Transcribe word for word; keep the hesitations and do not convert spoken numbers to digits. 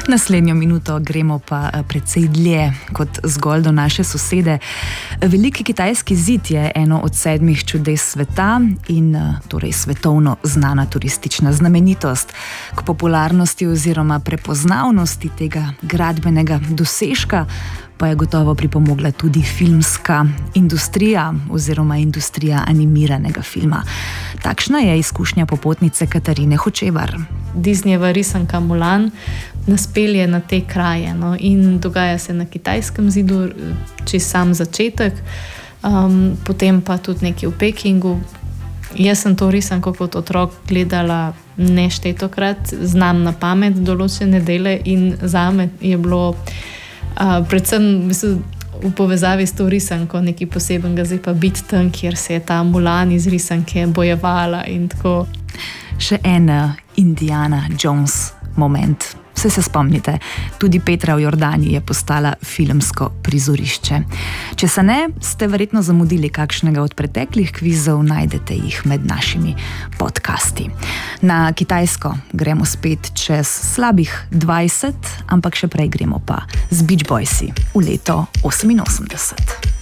Naslednjo minuto gremo pa precej dlje kot zgolj do naše sosede. Veliki kitajski zid je eno od sedmih čudes sveta in torej svetovno znana turistična znamenitost. K popularnosti oziroma prepoznavnosti tega gradbenega dosežka pa je gotovo pripomogla tudi filmska industrija oziroma industrija animiranega filma. Takšna je izkušnja popotnice Katarine Hočevar. Disneyjeva risanka Mulan nas pelje na te kraje, no, in dogaja se na kitajskem zidu, čez sam začetek, um, potem pa tudi nekaj v Pekingu. Jaz sem to risanko kot otrok gledala neštetokrat, znam na pamet določene dele in zame je bilo uh, predvsem mislim, v povezavi s to risanko nekaj posebenega, zdaj pa biti tam, kjer se je ta Mulan iz risanke bojevala in tako. Še ena Indiana Jones moment. Vse se spomnite, tudi Petra v Jordani je postala filmsko prizorišče. Če se ne, ste verjetno zamudili kakšnega od preteklih kvizov, najdete jih med našimi podcasti. Na Kitajsko gremo spet čez slabih dvajset, ampak še prej gremo pa z Beach Boysi v leto oseminosemdeset.